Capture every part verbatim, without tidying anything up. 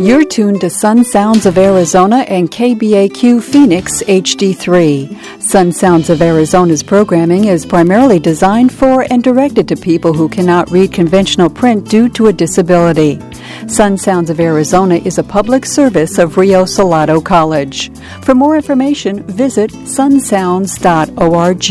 You're tuned to Sun Sounds of Arizona and K B A Q Phoenix H D three. Sun Sounds of Arizona's programming is primarily designed for and directed to people who cannot read conventional print due to a disability. Sun Sounds of Arizona is a public service of Rio Salado College. For more information, visit sun sounds dot org.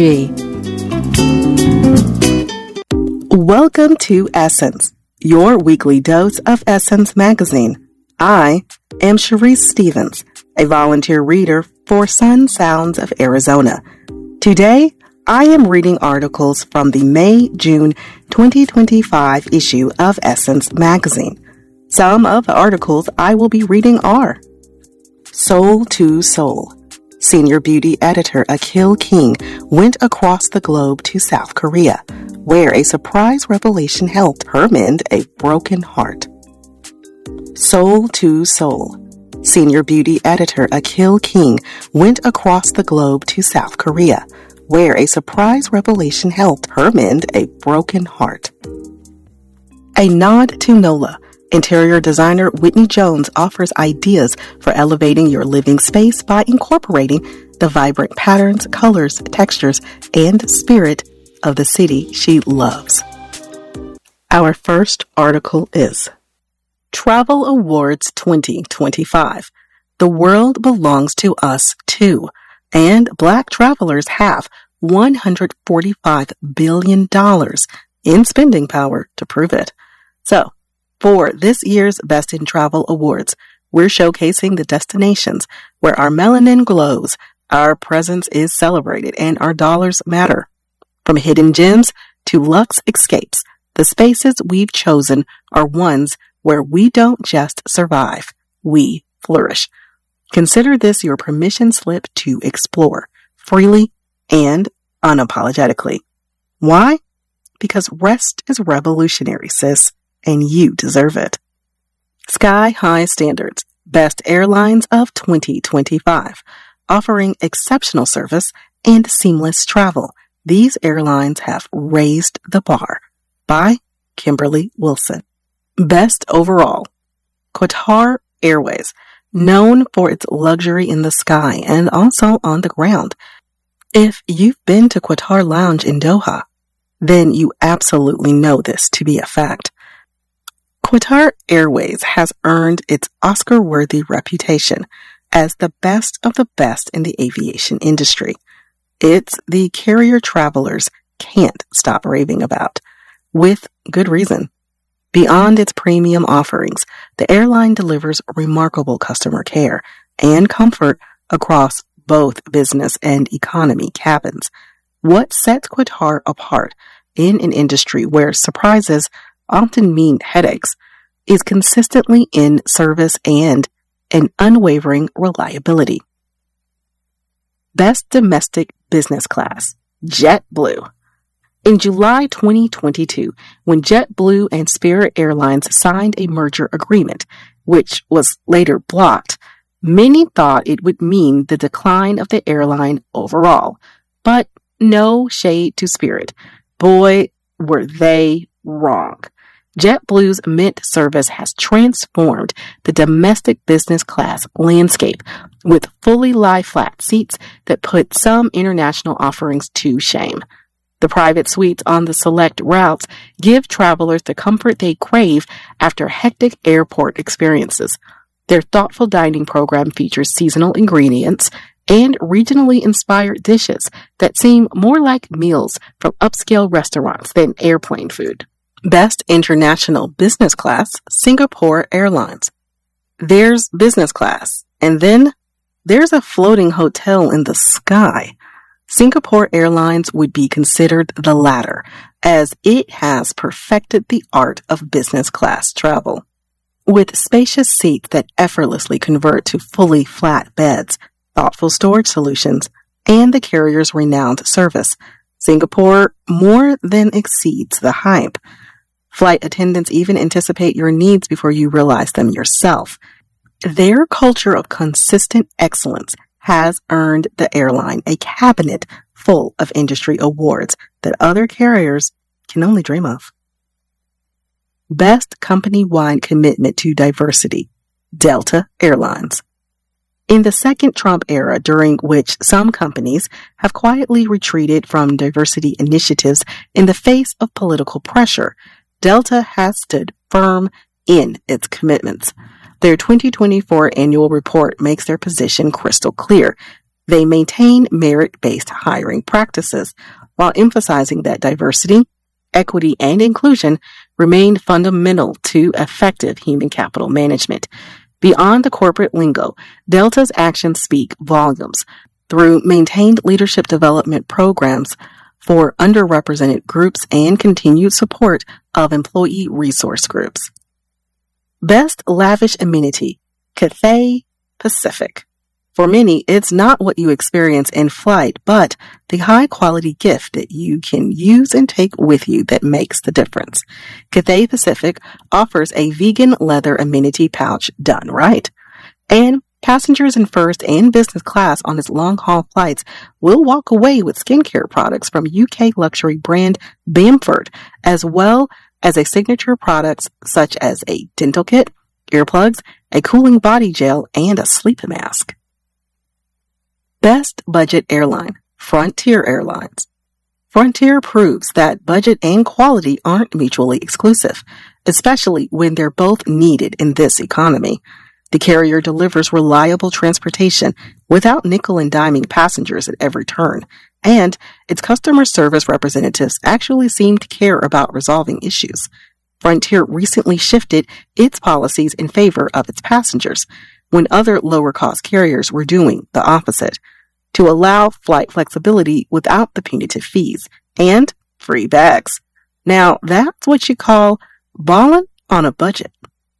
Welcome to Essence, your weekly dose of Essence magazine. I am Sharice Stevens, a volunteer reader for Sun Sounds of Arizona. Today, I am reading articles from the May-June twenty twenty-five issue of Essence magazine. Some of the articles I will be reading are Soul to Soul. Senior beauty editor Akil King went across the globe to South Korea, where a surprise revelation helped her mend a broken heart. Soul to Soul. Senior beauty editor Akil King went across the globe to South Korea, where a surprise revelation helped her mend a broken heart. A nod to NOLA. Interior designer Whitney Jones offers ideas for elevating your living space by incorporating the vibrant patterns, colors, textures, and spirit of the city she loves. Our first article is Travel Awards twenty twenty-five. The world belongs to us too, and Black travelers have one hundred forty-five billion dollars in spending power to prove it. So, for this year's Best in Travel Awards, we're showcasing the destinations where our melanin glows, our presence is celebrated, and our dollars matter. From hidden gems to luxe escapes, the spaces we've chosen are ones where we don't just survive, we flourish. Consider this your permission slip to explore freely and unapologetically. Why? Because rest is revolutionary, sis, and you deserve it. Sky High Standards, Best Airlines of twenty twenty-five, offering exceptional service and seamless travel. These airlines have raised the bar. By Kimberly Wilson. Best Overall, Qatar Airways, known for its luxury in the sky and also on the ground. If you've been to Qatar Lounge in Doha, then you absolutely know this to be a fact. Qatar Airways has earned its Oscar-worthy reputation as the best of the best in the aviation industry. It's the carrier travelers can't stop raving about, with good reason. Beyond its premium offerings, the airline delivers remarkable customer care and comfort across both business and economy cabins. What sets Qatar apart in an industry where surprises often mean headaches is consistently in service and an unwavering reliability. Best Domestic Business Class, JetBlue. In July twenty twenty-two, when JetBlue and Spirit Airlines signed a merger agreement, which was later blocked, many thought it would mean the decline of the airline overall. But no shade to Spirit. Boy, were they wrong. JetBlue's Mint service has transformed the domestic business class landscape with fully lie-flat seats that put some international offerings to shame. The private suites on the select routes give travelers the comfort they crave after hectic airport experiences. Their thoughtful dining program features seasonal ingredients and regionally inspired dishes that seem more like meals from upscale restaurants than airplane food. Best International Business Class, Singapore Airlines. There's business class, and then there's a floating hotel in the sky. Singapore Airlines would be considered the latter, as it has perfected the art of business class travel. With spacious seats that effortlessly convert to fully flat beds, thoughtful storage solutions, and the carrier's renowned service, Singapore more than exceeds the hype. Flight attendants even anticipate your needs before you realize them yourself. Their culture of consistent excellence has earned the airline a cabinet full of industry awards that other carriers can only dream of. Best company-wide commitment to diversity, Delta Airlines. In the second Trump era, during which some companies have quietly retreated from diversity initiatives in the face of political pressure, Delta has stood firm in its commitments. Their twenty twenty-four annual report makes their position crystal clear. They maintain merit-based hiring practices while emphasizing that diversity, equity, and inclusion remain fundamental to effective human capital management. Beyond the corporate lingo, Delta's actions speak volumes. Through maintained leadership development programs for underrepresented groups and continued support of employee resource groups. Best lavish amenity, Cathay Pacific. For many, it's not what you experience in flight, but the high-quality gift that you can use and take with you that makes the difference. Cathay Pacific offers a vegan leather amenity pouch done right. And passengers in first and business class on its long-haul flights will walk away with skincare products from U K luxury brand Bamford, as well as a signature products such as a dental kit, earplugs, a cooling body gel, and a sleep mask. Best budget airline, Frontier Airlines. Frontier proves that budget and quality aren't mutually exclusive, especially when they're both needed in this economy. The carrier delivers reliable transportation without nickel and diming passengers at every turn, and its customer service representatives actually seem to care about resolving issues. Frontier recently shifted its policies in favor of its passengers, when other lower-cost carriers were doing the opposite, to allow flight flexibility without the punitive fees and free bags. Now, that's what you call ballin' on a budget.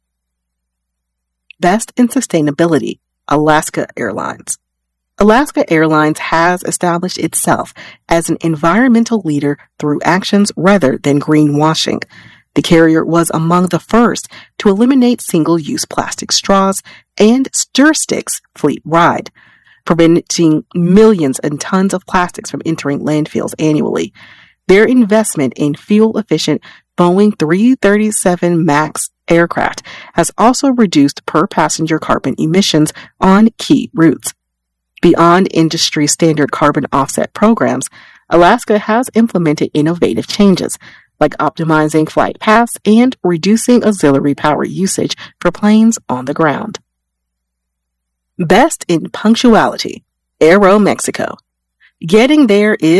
Best in sustainability, Alaska Airlines. Alaska Airlines has established itself as an environmental leader through actions rather than greenwashing. The carrier was among the first to eliminate single-use plastic straws and stir sticks fleet-wide, preventing millions and tons of plastics from entering landfills annually. Their investment in fuel-efficient Boeing three thirty-seven MAX aircraft has also reduced per-passenger carbon emissions on key routes. Beyond industry-standard carbon offset programs, Alaska has implemented innovative changes, like optimizing flight paths and reducing auxiliary power usage for planes on the ground. Best in punctuality, Aeromexico. Getting there is